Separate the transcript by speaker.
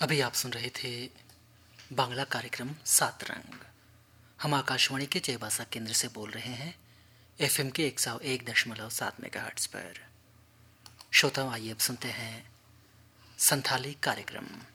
Speaker 1: अभी आप सुन रहे थे बांग्ला कार्यक्रम सात रंग। हम आकाशवाणी के चेबासा केंद्र से बोल रहे हैं एफएम के 101.7 मेगाहर्ट्ज पर। श्रोताओं, आइए अब सुनते हैं संथाली कार्यक्रम।